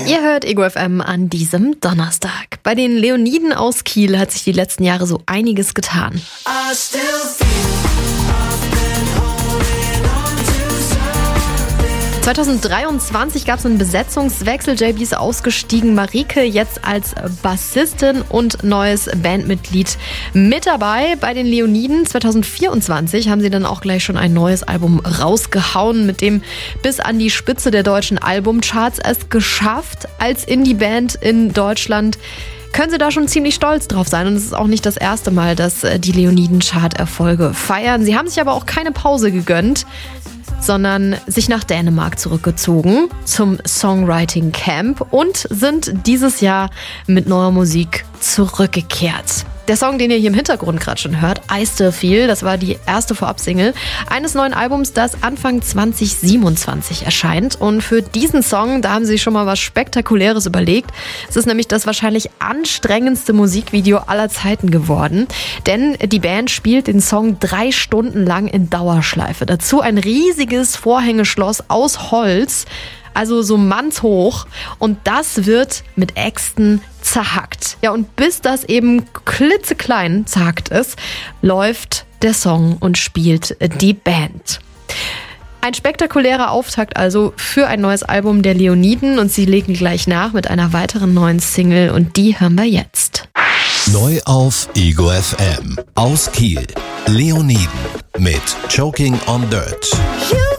Ihr hört Ego FM an diesem Donnerstag. Bei den Leoniden aus Kiel hat sich die letzten Jahre so einiges getan. 2023 gab es einen Besetzungswechsel. JB ist ausgestiegen, Marike jetzt als Bassistin und neues Bandmitglied mit dabei. Bei den Leoniden 2024 haben sie dann auch gleich schon ein neues Album rausgehauen, mit dem bis an die Spitze der deutschen Albumcharts es geschafft. Als Indie-Band in Deutschland können sie da schon ziemlich stolz drauf sein. Und es ist auch nicht das erste Mal, dass die Leoniden Chart-Erfolge feiern. Sie haben sich aber auch keine Pause gegönnt, sondern sich nach Dänemark zurückgezogen zum Songwriting Camp und sind dieses Jahr mit neuer Musik zurückgekehrt. Der Song, den ihr hier im Hintergrund gerade schon hört, I Still Feel, das war die erste Vorabsingle eines neuen Albums, das Anfang 2027 erscheint. Und für diesen Song, da haben sie schon mal was Spektakuläres überlegt. Es ist nämlich das wahrscheinlich anstrengendste Musikvideo aller Zeiten geworden. Denn die Band spielt den Song 3 Stunden lang in Dauerschleife. Dazu ein riesiges Vorhängeschloss aus Holz, also so mannshoch, und das wird mit Äxten zerhackt. Ja, und bis das eben klitzeklein zerhackt ist, läuft der Song und spielt die Band. Ein spektakulärer Auftakt also für ein neues Album der Leoniden, und sie legen gleich nach mit einer weiteren neuen Single, und die hören wir jetzt. Neu auf Ego FM aus Kiel. Leoniden mit Choking on Dirt.